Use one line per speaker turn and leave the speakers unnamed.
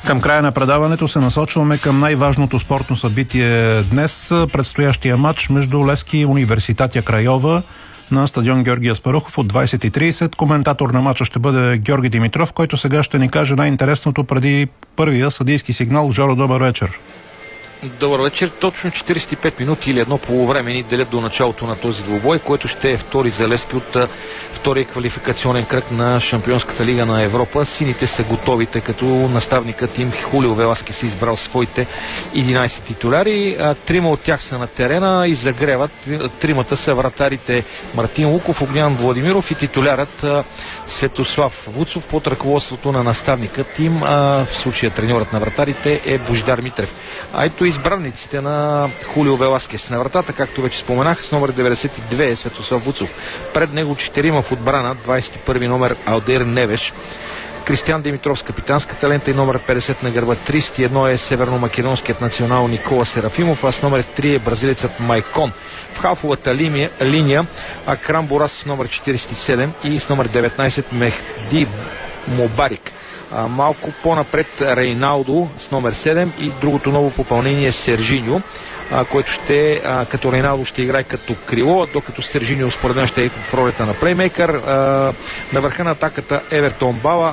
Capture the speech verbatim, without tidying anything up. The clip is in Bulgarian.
Към края на предаването се насочваме към най-важното спортно събитие днес, предстоящия матч между Левски и Университатия Крайова на стадион Георги Аспарухов от двайсет и трийсет. Коментатор на матча ще бъде Георги Димитров, който сега ще ни каже най-интересното преди първия съдийски сигнал. Жоро, добър вечер.
Добър вечер. Точно четирийсет и пет минути или едно полувреме ни делят до началото на този двубой, който ще е втори за Левски от втория квалификационен кръг на Шампионската лига на Европа. Сините са готови, тъй като наставникът им Хулио Веласкес си избрал своите единайсет титуляри. Трима от тях са на терена и загреват. Тримата са вратарите Мартин Луков, Огнян Владимиров и титулярът Светослав Вуцов под ръководството на наставникът им. В случая треньорът на вратарите е Божидар Митрев. А ето избранниците на Хулио Веласкес. На вратата, както вече споменах, с номер деветдесет и две е Светослав Вуцов. Пред него четирима в отбрана, двайсет и първи номер Алдер Невеш, Кристиан Димитров с капитанската лента и номер петдесет на гърба. трийсет и едно е северно-македонският национал Никола Серафимов, а с номер три е бразилецът Майкон. В халфовата линия, линия Акрам Борас с номер четирийсет и седем и с номер деветнайсет Мехди Мобарик. А, малко по-напред Рейналдо с номер седем и другото ново попълнение е Сержиньо, а, който ще, а, като Рейналдо ще играе като крило, докато Сержиньо според мен ще е в ролята на плеймейкър. А, на върха на атаката Евертон Бала,